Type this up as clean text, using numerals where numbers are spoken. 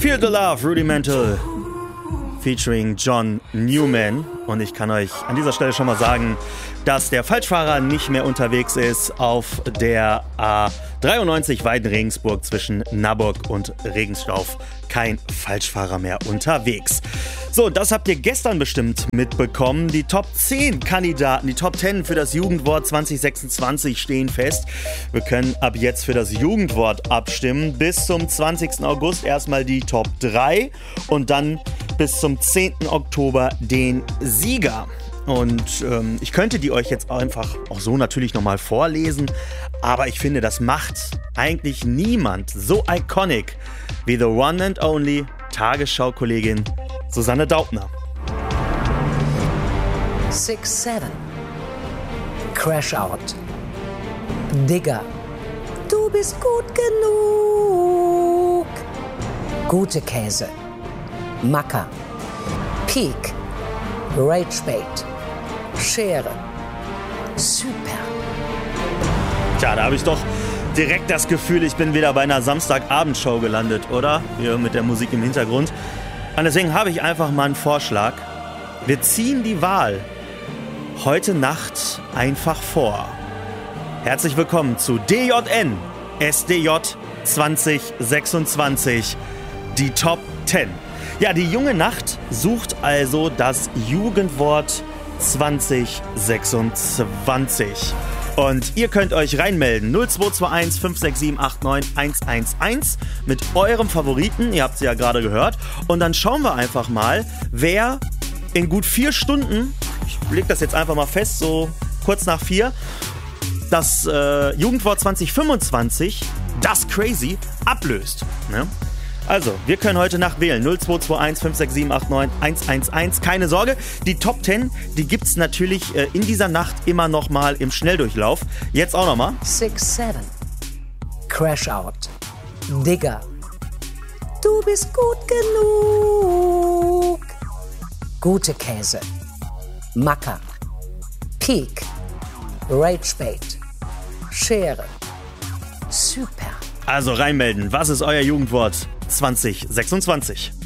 Feel the Love, Rudimental, featuring John Newman. Und ich kann euch an dieser Stelle schon mal sagen, dass der Falschfahrer nicht mehr unterwegs ist auf der A93 Weiden-Regensburg zwischen Naburg und Regensdorf. Kein Falschfahrer mehr unterwegs. So, das habt ihr gestern bestimmt mitbekommen. Die Top 10 Kandidaten, die Top 10 für das Jugendwort 2026 stehen fest. Wir können ab jetzt für das Jugendwort abstimmen. Bis zum 20. August erstmal die Top 3 und dann bis zum 10. Oktober den Sieger. Und ich könnte die euch jetzt einfach auch so natürlich nochmal vorlesen, aber ich finde, das macht eigentlich niemand so iconic wie the one and only Tagesschau-Kollegin Susanne Daubner. 6-7 Crash Out. Digger. Du bist gut genug. Gute Käse. Macker. Peak. Ragebait. Schere. Super. Tja, da habe ich doch direkt das Gefühl, ich bin wieder bei einer Samstagabendshow gelandet, oder? Hier mit der Musik im Hintergrund. Und deswegen habe ich einfach mal einen Vorschlag. Wir ziehen die Wahl heute Nacht einfach vor. Herzlich willkommen zu DJN SDJ 2026, die Top 10. Ja, die junge Nacht sucht also das Jugendwort 2026. Und ihr könnt euch reinmelden. 0221 567 89 111 mit eurem Favoriten. Ihr habt sie ja gerade gehört. Und dann schauen wir einfach mal, wer in gut 4 Stunden, ich lege das jetzt einfach mal fest, so kurz nach 4, das Jugendwort 2025, das Crazy, ablöst. Ne? Also, wir können heute Nacht wählen. 0221 567 89 111. Keine Sorge, die Top 10, die gibt's natürlich in dieser Nacht immer noch mal im Schnelldurchlauf. Jetzt auch noch mal. 6-7 Crash Out. Digger. Du bist gut genug. Gute Käse. Macker. Peak. Ragebait. Schere. Super. Also reinmelden. Was ist euer Jugendwort 2026?